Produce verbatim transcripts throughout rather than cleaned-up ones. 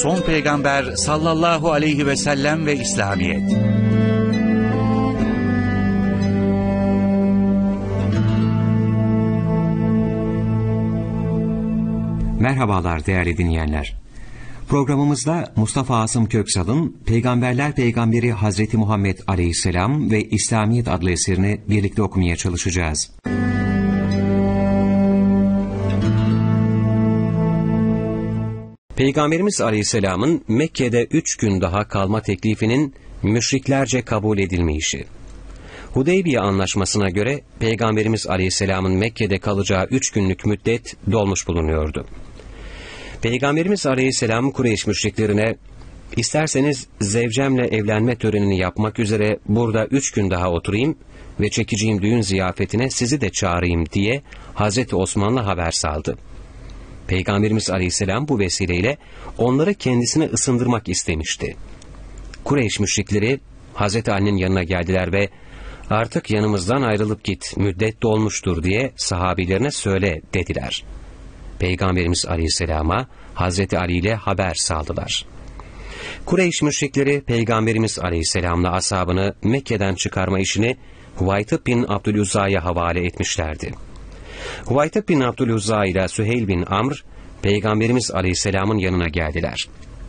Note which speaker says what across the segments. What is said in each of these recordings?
Speaker 1: son peygamber sallallahu aleyhi ve sellem ve İslamiyet.
Speaker 2: Merhabalar değerli dinleyenler. Programımızda Mustafa Asım Köksal'ın Peygamberler Peygamberi Hazreti Muhammed Aleyhisselam ve İslamiyet adlı eserini birlikte okumaya çalışacağız. Peygamberimiz Aleyhisselam'ın Mekke'de üç gün daha kalma teklifinin müşriklerce kabul edilmeyişi. Hudeybiye Anlaşması'na göre Peygamberimiz Aleyhisselam'ın Mekke'de kalacağı üç günlük müddet dolmuş bulunuyordu. Peygamberimiz Aleyhisselam Kureyş müşriklerine, "İsterseniz zevcemle evlenme törenini yapmak üzere burada üç gün daha oturayım ve çekeceğim düğün ziyafetine sizi de çağırayım" diye Hazreti Osman'la haber saldı. Peygamberimiz Aleyhisselam bu vesileyle onları kendisine ısındırmak istemişti. Kureyş müşrikleri Hazreti Ali'nin yanına geldiler ve "Artık yanımızdan ayrılıp git, müddet dolmuştur" diye sahabilerine söyle dediler. Peygamberimiz Aleyhisselam'a Hazreti Ali ile haber saldılar. Kureyş müşrikleri Peygamberimiz Aleyhisselam'la ashabını Mekke'den çıkarma işini Huvaytib bin Abdüluzza'ya havale etmişlerdi. Huvaytib bin Abdüluzza ile Süheyl bin Amr, Peygamberimiz Aleyhisselam'ın yanına geldiler.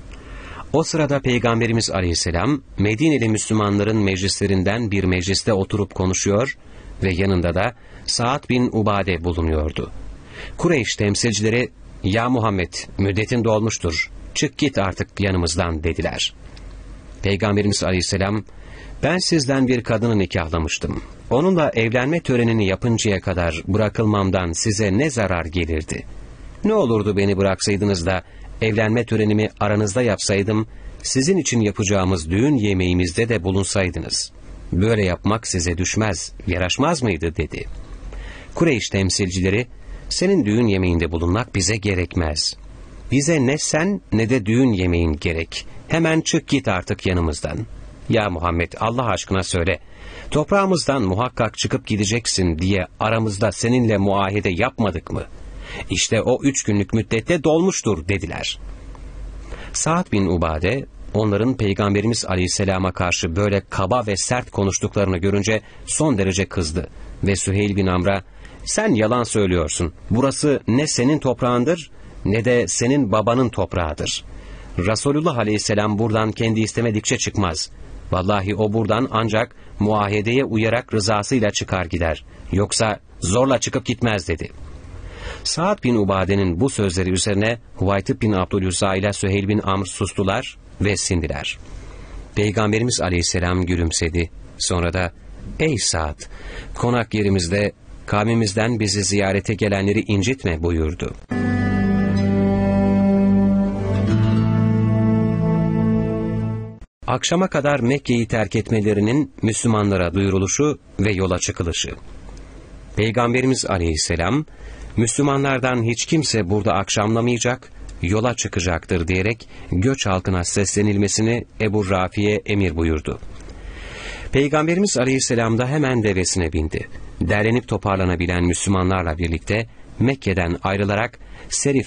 Speaker 2: O sırada Peygamberimiz Aleyhisselam, Medineli Müslümanların meclislerinden bir mecliste oturup konuşuyor ve yanında da Sa'd bin Ubade bulunuyordu. Kureyş temsilcileri, "Ya Muhammed, müddetin dolmuştur, çık git artık yanımızdan" dediler. Peygamberimiz Aleyhisselam, "Ben sizden bir kadını nikahlamıştım. Onunla evlenme törenini yapıncaya kadar bırakılmamdan size ne zarar gelirdi? Ne olurdu beni bıraksaydınız da evlenme törenimi aranızda yapsaydım, sizin için yapacağımız düğün yemeğimizde de bulunsaydınız. Böyle yapmak size düşmez, yaraşmaz mıydı?" dedi. Kureyş temsilcileri, "Senin düğün yemeğinde bulunmak bize gerekmez. Bize ne sen ne de düğün yemeğin gerek. Hemen çık git artık yanımızdan. Ya Muhammed, Allah aşkına söyle, toprağımızdan muhakkak çıkıp gideceksin diye aramızda seninle muahede yapmadık mı? İşte o üç günlük müddette dolmuştur" dediler. Sa'd bin Ubade, onların Peygamberimiz Aleyhisselam'a karşı böyle kaba ve sert konuştuklarını görünce son derece kızdı ve Süheyl bin Amr'a, "Sen yalan söylüyorsun. Burası ne senin toprağındır ne de senin babanın toprağıdır. Resulullah Aleyhisselam buradan kendi istemedikçe çıkmaz. Vallahi o buradan ancak muahedeye uyarak rızasıyla çıkar gider. Yoksa zorla çıkıp gitmez" dedi. Sa'd bin Ubade'nin bu sözleri üzerine Huvaytib bin Abdüluzza ile Süheyl bin Amr sustular ve sindiler. Peygamberimiz Aleyhisselam gülümsedi. Sonra da, "Ey Sa'd, konak yerimizde kavmimizden bizi ziyarete gelenleri incitme" buyurdu. Akşama kadar Mekke'yi terk etmelerinin Müslümanlara duyuruluşu ve yola çıkılışı. Peygamberimiz Aleyhisselam, "Müslümanlardan hiç kimse burada akşamlamayacak, yola çıkacaktır" diyerek göç halkına seslenilmesini Ebu Rafi'ye emir buyurdu. Peygamberimiz Aleyhisselam da hemen devesine bindi. Derlenip toparlanabilen Müslümanlarla birlikte Mekke'den ayrılarak Serif